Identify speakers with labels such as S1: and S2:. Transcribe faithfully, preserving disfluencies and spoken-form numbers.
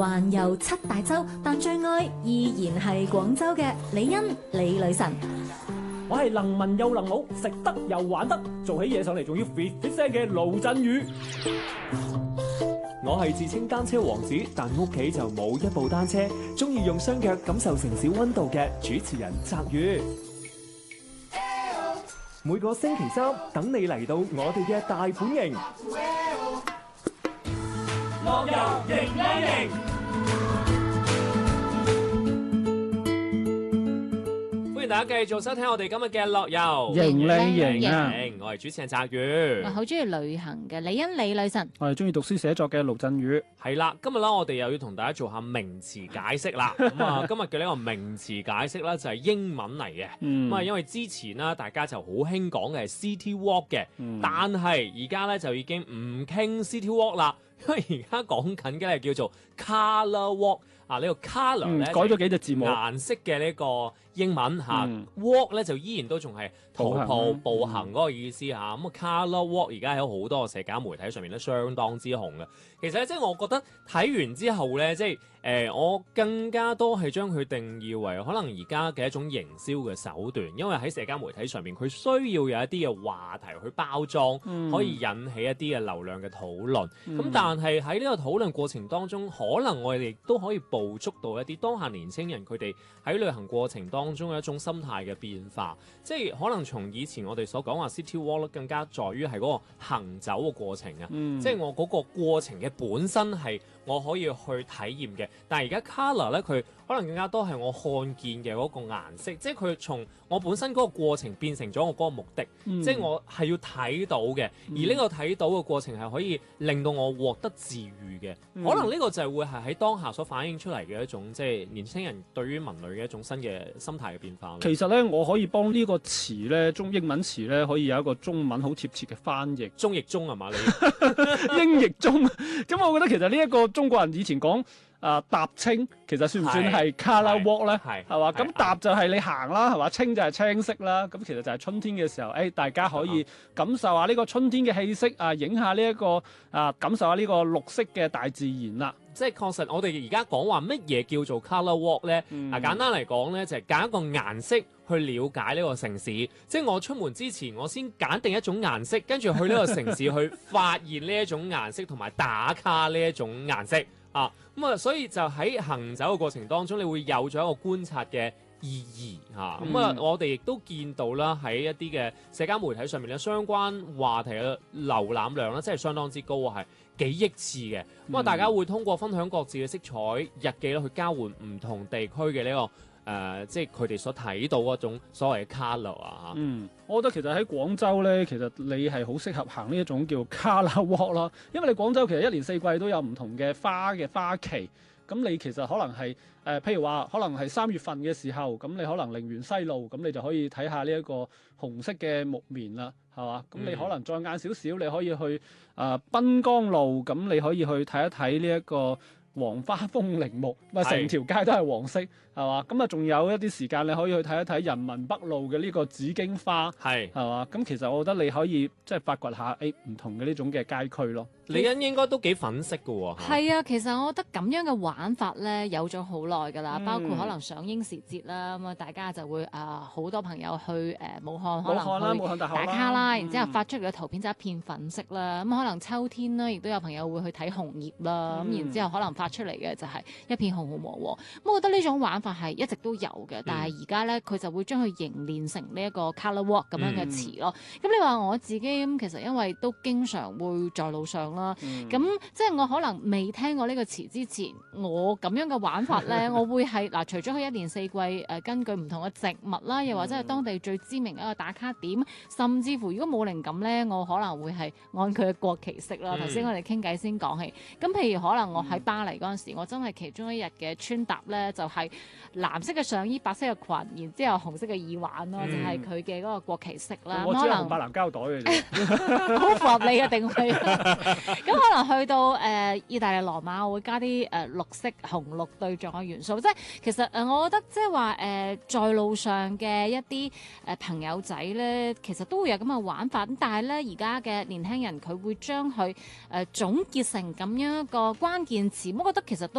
S1: 環遊七大洲，但最愛依然係廣州嘅李欣李女神。
S2: 我係能文又能武，食得又玩得，做起嘢上嚟仲要 fit fit 聲嘅盧振宇。我係自稱單車王子，但屋企就冇一部單車，中意用雙腳感受城市溫度嘅主持人澤宇。每個星期三等你嚟到我哋嘅大本營，樂遊迎靚營。歡迎大家繼續收聽我哋今日嘅樂遊
S3: 迎靚營啊！
S2: 我係主持人澤宇，
S4: 我好中意旅行嘅李欣李女神，
S3: 我係中意讀書寫作嘅盧振宇。
S2: 係啦，今日啦，我哋又要同大家做下名詞解釋啦。咁啊，今日嘅呢個名詞解釋咧就係英文嚟嘅。咁啊、嗯，因為之前啦，大家就好興講嘅係 City Walk 嘅，嗯、但係而家咧就已經唔傾 City Walk 啦，因為而家講緊嘅咧叫做 Colour Walk。啊！呢、這個 colour 咧、嗯、
S3: 改咗幾隻字母，
S2: 顏色嘅呢個英文嚇、嗯、walk 咧就依然都仲係徒步步行嗰個意思嚇。咁啊 colour walk 而家喺好多社交媒體上面都相當之紅嘅。其實咧，即係我覺得睇完之後咧，即係誒、呃，我更加多係將佢定義為可能而家嘅一種營銷嘅手段，因為喺社交媒體上面佢需要有一啲嘅話題去包裝，嗯、可以引起一啲嘅流量嘅討論。咁、嗯、但係喺呢個討論過程當中，可能我哋都可以捕捉到一啲當下年輕人佢哋喺旅行過程當中嘅一種心態嘅變化，即係可能從以前我哋所講話 City Walk 更加在於係嗰個行走嘅過程啊，嗯、即係我嗰個過程嘅本身係我可以去體驗嘅，但係而家 colour 咧佢可能更加多係我看見嘅嗰個顏色，即係佢從我本身嗰個過程變成咗我嗰個目的，嗯、即係我係要睇到嘅，而呢個睇到嘅過程係可以令到我獲得治癒嘅，嗯、可能呢個就係會係喺當下所反映出嚟嘅一種即係年輕人對於文旅嘅一種新嘅心態嘅變化。
S3: 其實咧，我可以幫呢個詞咧，中英文詞咧，可以有一個中文好貼切嘅翻譯，
S2: 中譯中係嘛？你
S3: 英譯中，咁我覺得其實呢一個中國人以前講。啊，踏青其實算唔算係 colour walk 咧？係係嘛？咁踏就係你行啦，係嘛？青就係青色啦。咁其實就係春天嘅時候，誒、哎、大家可以感受下呢個春天嘅氣息啊，影下呢一個啊，感受下呢個綠色嘅大自然啦。
S2: 即係確實，我哋而家講話乜嘢叫做 colour walk 咧？嗯、啊，簡單嚟講咧，就係、是、揀一個顏色去了解呢個城市。即係我出門之前，我先揀定一種顏色，跟住去呢個城市去發現呢一種顏色，同埋打卡呢一種顏色。啊，咁啊，所以就喺行走嘅過程當中，你會有咗一個觀察嘅意義嚇。咁啊，嗯、我哋亦都見到啦，喺一啲嘅社交媒體上面咧，相關話題嘅瀏覽量咧，真係相當之高啊，係幾億次嘅。咁啊、嗯，大家會通過分享各自嘅色彩日記咧，去交換唔同地區嘅呢個。誒、呃，即係佢哋所睇到嗰種所謂嘅 colour 啊嚇。嗯，
S3: 我覺得其實喺廣州咧，其實你係好適合行呢一種叫 colour walk 啦。因為你廣州其實一年四季都有唔同嘅花嘅花期，咁你其實可能係誒、呃，譬如話可能係三月份嘅時候，咁你可能陵園西路，咁你就可以睇下呢一個紅色嘅木棉啦，係嘛？咁你可能再晏少少，你可以去誒濱江路，咁你可以去睇一睇呢一個黃花風鈴木，咪成條街都係黃色，係嘛？咁啊，仲有一啲時間你可以去睇一睇人民北路嘅呢個紫荊花，係係嘛？咁其實我覺得你可以即係發掘下誒唔同嘅呢種嘅街區咯。
S2: 李欣應該都幾粉飾㗎喎。
S4: 係啊，其實我覺得咁樣嘅玩法咧有咗好耐㗎啦，嗯、包括可能上英時節啦，咁啊大家就會啊好、呃、多朋友去誒、呃、武漢可能去打卡啦，然之後發出嚟嘅圖片就一片粉色啦。咁、嗯、可能秋天啦，亦都有朋友會去睇紅葉啦。咁、嗯、然之後可能發出嚟嘅就係一片紅紅黃黃。咁我覺得呢種玩法係一直都有嘅，但係而家咧佢就會將佢凝練成呢一個 colour walk 咁樣嘅詞咯。咁、嗯、你話我自己咁，其實因為都經常會在路上啦。咁、嗯、即係我可能未聽過呢個詞之前，我咁樣嘅玩法咧，我會係嗱，除咗佢一年四季誒、呃、根據唔同嘅植物啦，又或者係當地最知名嘅一個打卡點，甚至乎如果冇靈感咧，我可能會係按佢嘅國旗色啦。頭先、嗯、我哋傾偈先講起，咁譬如可能我喺巴黎嗰陣時，嗯、我真係其中一日嘅穿搭咧，就係、是、藍色嘅上衣、白色嘅裙，然之後紅色嘅耳環咯，嗯、就係佢嘅嗰個國旗色啦。
S3: 我只係紅白藍膠袋嘅啫，
S4: 好符合你嘅定位。咁可能去到誒、呃、意大利羅馬，我會加啲誒、呃、綠色紅綠對撞嘅元素，即係其實誒、呃，我覺得即係話誒，在路上嘅一啲誒、呃、朋友仔咧，其實都會有咁嘅玩法。咁但係咧，而家嘅年輕人佢會將佢誒總結成咁樣一個關鍵詞，我覺得其實都